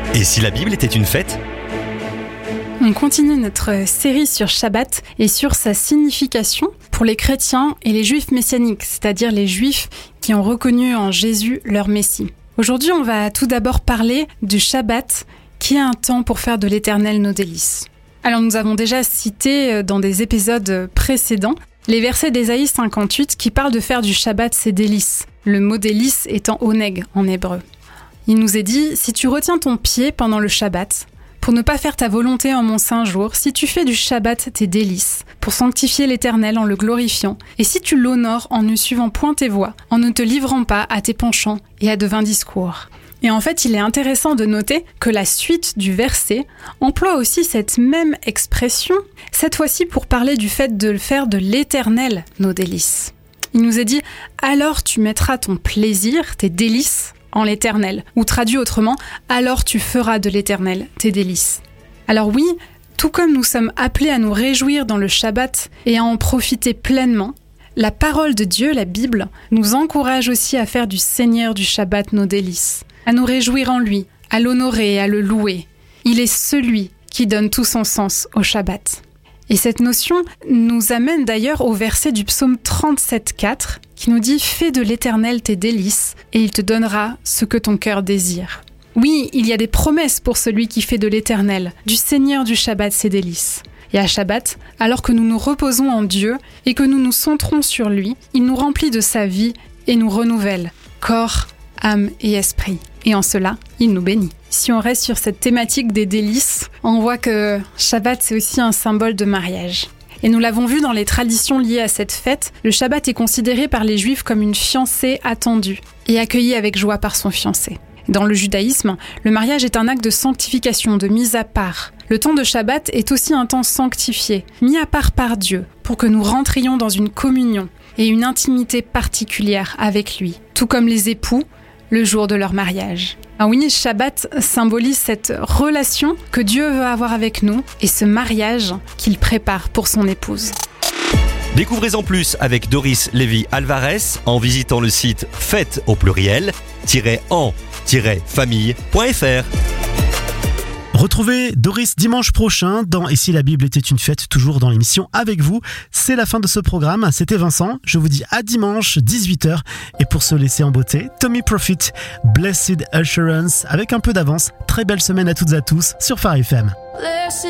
Et si la Bible était une fête ? On continue notre série sur Shabbat et sur sa signification pour les chrétiens et les juifs messianiques, c'est-à-dire les juifs qui ont reconnu en Jésus leur Messie. Aujourd'hui, on va tout d'abord parler du Shabbat, qui est un temps pour faire de l'Éternel nos délices. Alors nous avons déjà cité dans des épisodes précédents les versets d'Ésaïe 58 qui parlent de faire du Shabbat ses délices, le mot délice étant oneg en hébreu. Il nous est dit « Si tu retiens ton pied pendant le Shabbat, pour ne pas faire ta volonté en mon saint jour, si tu fais du Shabbat tes délices, pour sanctifier l'Éternel en le glorifiant, et si tu l'honores en ne suivant point tes voies, en ne te livrant pas à tes penchants et à de vains discours. » Et en fait, il est intéressant de noter que la suite du verset emploie aussi cette même expression, cette fois-ci pour parler du fait de faire de l'Éternel nos délices. Il nous est dit « Alors tu mettras ton plaisir, tes délices, en l'Éternel », ou traduit autrement « Alors tu feras de l'Éternel tes délices ». Alors oui, tout comme nous sommes appelés à nous réjouir dans le Shabbat et à en profiter pleinement, la parole de Dieu, la Bible, nous encourage aussi à faire du Seigneur du Shabbat nos délices, à nous réjouir en lui, à l'honorer et à le louer. Il est celui qui donne tout son sens au Shabbat. Et cette notion nous amène d'ailleurs au verset du psaume 37,4 qui nous dit « Fais de l'Éternel tes délices et il te donnera ce que ton cœur désire. » Oui, il y a des promesses pour celui qui fait de l'Éternel, du Seigneur du Shabbat ses délices. Et à Shabbat, alors que nous nous reposons en Dieu et que nous nous centrons sur lui, il nous remplit de sa vie et nous renouvelle, corps, âme et esprit. Et en cela, il nous bénit. Si on reste sur cette thématique des délices, on voit que Shabbat, c'est aussi un symbole de mariage. Et nous l'avons vu dans les traditions liées à cette fête, le Shabbat est considéré par les Juifs comme une fiancée attendue et accueillie avec joie par son fiancé. Dans le judaïsme, le mariage est un acte de sanctification, de mise à part. Le temps de Shabbat est aussi un temps sanctifié, mis à part par Dieu, pour que nous rentrions dans une communion et une intimité particulière avec lui, tout comme les époux, le jour de leur mariage. Ah oui, Shabbat symbolise cette relation que Dieu veut avoir avec nous et ce mariage qu'il prépare pour son épouse. Découvrez-en plus avec Doris Lévy Alvarez en visitant le site fête au pluriel-en-famille.fr. Retrouvez Doris dimanche prochain dans Et si la Bible était une fête, toujours dans l'émission avec vous. C'est la fin de ce programme, c'était Vincent. Je vous dis à dimanche 18h. Et pour se laisser en beauté, Tommy Profit, Blessed Assurance, avec un peu d'avance. Très belle semaine à toutes et à tous sur Phare FM.